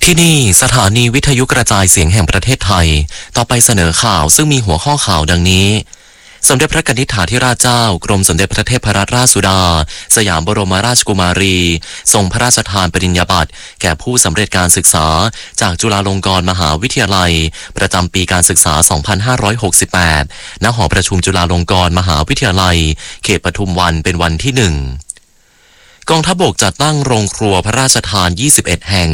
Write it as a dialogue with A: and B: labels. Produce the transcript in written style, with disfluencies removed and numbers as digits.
A: ที่นี่สถานีวิทยุกระจายเสียงแห่งประเทศไทยต่อไปเสนอข่าวซึ่งมีหัวข้อข่าวดังนี้สมเด็จพระกนิษฐาธิราชเจ้ากรมสมเด็จพระเทพรัตนราชสุดาสยามบรมราชกุมารีทรงพระราชทานปริญญาบัตรแก่ผู้สำเร็จการศึกษาจากจุฬาลงกรณ์มหาวิทยาลัยประจำปีการศึกษา 2568 ณ หอประชุมจุฬาลงกรณ์มหาวิทยาลัยเขตปทุมวันเป็นวันที่ 1 กองทัพบกจัดตั้งโรงครัวพระราชทาน 21 แห่ง